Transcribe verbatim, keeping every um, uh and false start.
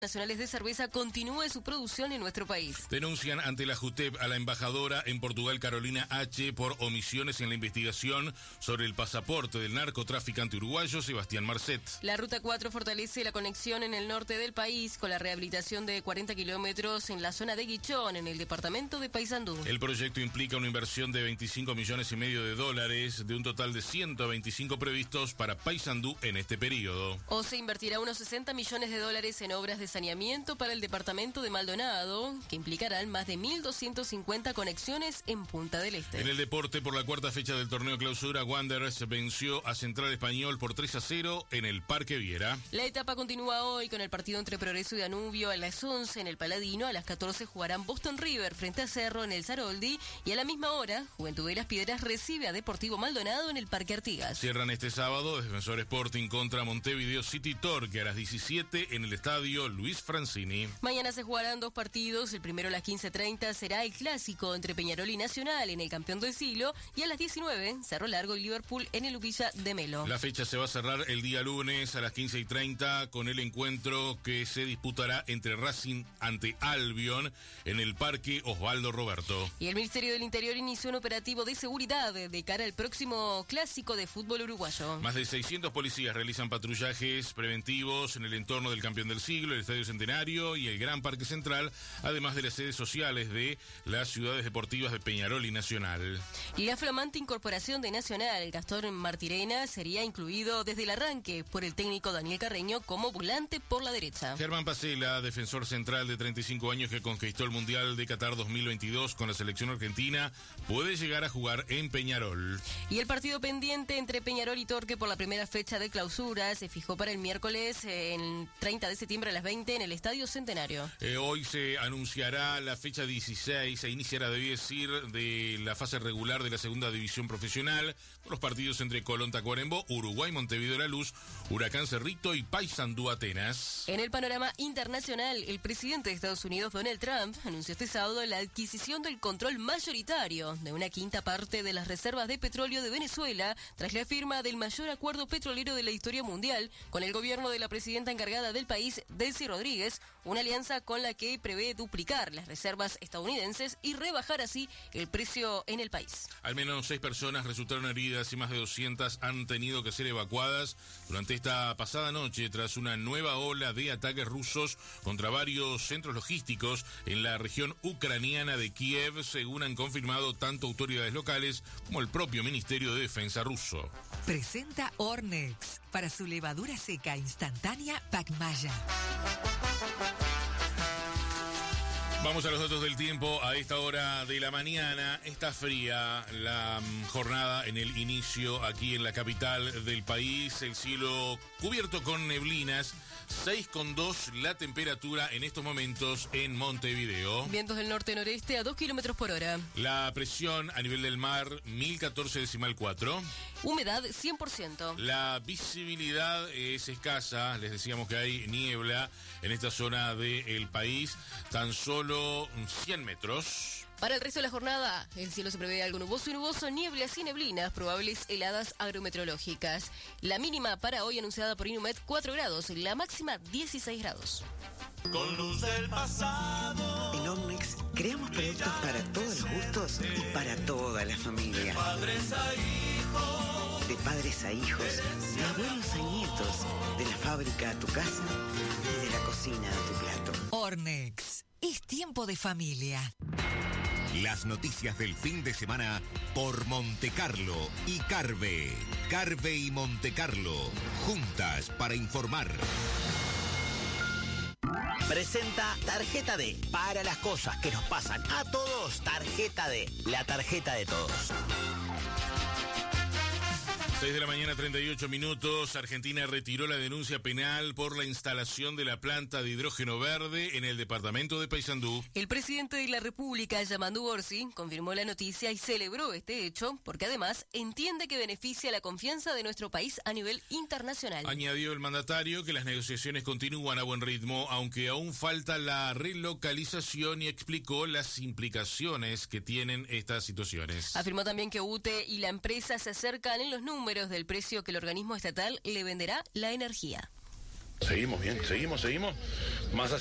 nacionales de cerveza continúe su producción en nuestro país. Denuncian ante la JUTEP a la embajadora en Portugal, Carolina H., por omisiones en la investigación sobre el pasaporte del narcotraficante uruguayo Sebastián Marcet. La Ruta cuatro fortalece la conexión en el norte del país con la rehabilitación de cuarenta kilómetros en la zona de Guichón, en el departamento de Paysandú. El proyecto implica una inversión de veinticinco millones y medio de dólares, de un total de ciento veinticinco previstos para Paysandú en este periodo. O se invertirá unos sesenta millones de dólares en obras de saneamiento para el departamento de Maldonado, que implicarán más de mil doscientas cincuenta conexiones en Punta del Este. En el deporte, por la cuarta fecha del torneo clausura, Wanderers venció a Central Español por tres a cero en el Parque Viera. La etapa continúa hoy con el partido entre Progreso y Danubio a las once en el Paladino. A las catorce jugarán Boston River frente a Cerro en el Saroldi, y a la misma hora, Juventud de las Piedras recibe a Deportivo Maldonado en el Parque Artigas. Cierran este sábado Defensor Sporting contra Montevideo City Torque a las diecisiete en el estadio Luis Francini. Mañana se jugarán dos partidos. El primero a las quince treinta será el clásico entre Peñarol y Nacional en el campeón del siglo, y a las diecinueve Cerro Largo y Liverpool en el Upilla de Melo. La fecha se va a cerrar el día lunes a las quince y treinta con el encuentro que se disputará entre Racing ante Albion en el Parque Osvaldo Roberto. Y el Ministerio del Interior inició un operativo de seguridad de cara al próximo clásico de fútbol uruguayo. Más de seiscientos policías realizan patrullajes preventivos en el entorno del campeón del siglo, el Estadio Centenario y el Gran Parque Central, además de las sedes sociales de las ciudades deportivas de Peñarol y Nacional. Y la flamante incorporación de Nacional, Gastón Martirena, sería incluido desde el arranque por el técnico Daniel Carreño como volante por la derecha. Germán Pasela, defensor central de treinta y cinco años que conquistó el Mundial de Qatar dos mil veintidós con la selección argentina, puede llegar a jugar en Peñarol. Y el partido pendiente entre Peñarol y Torque por la primera fecha de clausura se fijó para el miércoles, el treinta de septiembre a las veinte en el Estadio Centenario. Eh, hoy se anunciará la fecha dieciséis, se iniciará, debí decir, de la fase regular de la segunda división profesional, con los partidos entre Colón Tacuarembó, Uruguay, Montevideo La Luz, Huracán Cerrito y Paysandú Atenas. En el panorama internacional, el presidente de Estados Unidos, Donald Trump, anunció este sábado la adquisición del control mayoritario de una quinta parte de las reservas de petróleo de Venezuela, tras la firma del mayor acuerdo petrolero de la historia mundial con el gobierno de la presidenta encargada del país, Delcy Rodríguez, una alianza con la que prevé duplicar las reservas estadounidenses y rebajar así el precio en el país. Al menos seis personas resultaron heridas y más de doscientas han tenido que ser evacuadas durante esta pasada noche tras una nueva ola de ataques rusos contra varios centros logísticos en la región ucraniana de Kiev, según han confirmado tanto autoridades locales como el propio Ministerio de Defensa ruso. Presenta Ornex para su levadura seca instantánea Pacmaya. Vamos a los datos del tiempo. A esta hora de la mañana está fría la um, jornada en el inicio aquí en la capital del país. El cielo cubierto con neblinas. seis coma dos la temperatura en estos momentos en Montevideo. Vientos del norte-noreste a dos kilómetros por hora. La presión a nivel del mar, mil catorce decimal cuatro. Humedad, cien por ciento. La visibilidad es escasa. Les decíamos que hay niebla en esta zona del país. Tan solo cien metros. Para el resto de la jornada, el cielo se prevé algo nuboso y nuboso, nieblas y neblinas, probables heladas agrometeorológicas. La mínima para hoy anunciada por Inumet, cuatro grados, la máxima dieciséis grados. Con luz del pasado. En Omnex creamos productos para todos los gustos y para toda la familia. De padres a hijos. De padres a hijos, de abuelos a nietos, de la fábrica a tu casa y de la cocina a tu plato. Ornex, es tiempo de familia. Las noticias del fin de semana por Montecarlo y Carve. Carve y Montecarlo, juntas para informar. Presenta Tarjeta D, para las cosas que nos pasan a todos. Tarjeta D, la tarjeta de todos. seis de la mañana, treinta y ocho minutos. Argentina retiró la denuncia penal por la instalación de la planta de hidrógeno verde en el departamento de Paysandú. El presidente de la República, Yamandu Orsi, confirmó la noticia y celebró este hecho porque además entiende que beneficia la confianza de nuestro país a nivel internacional. Añadió el mandatario que las negociaciones continúan a buen ritmo, aunque aún falta la relocalización, y explicó las implicaciones que tienen estas situaciones. Afirmó también que U T E y la empresa se acercan en los números del precio que el organismo estatal le venderá la energía. Seguimos bien, seguimos, seguimos. Más